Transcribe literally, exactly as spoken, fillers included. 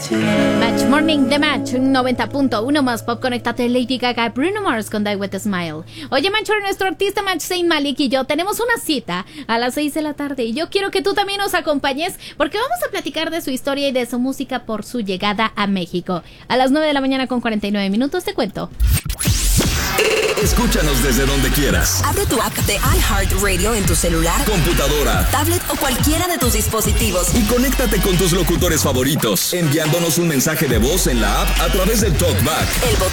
Match Morning de Match noventa punto uno más pop. Conéctate Lady Gaga, Bruno Mars con Die With A Smile. Oye, Mancho, nuestro artista Match Saint Malik y yo tenemos una cita a las seis de la tarde y yo quiero que tú también nos acompañes porque vamos a platicar de su historia y de su música por su llegada a México. A las nueve de la mañana con cuarenta y nueve minutos te cuento. Escúchanos desde donde quieras. Abre tu app de iHeartRadio en tu celular, computadora, tablet o cualquiera de tus dispositivos. Y conéctate con tus locutores favoritos, enviándonos un mensaje de voz en la app a través del TalkBack. El botón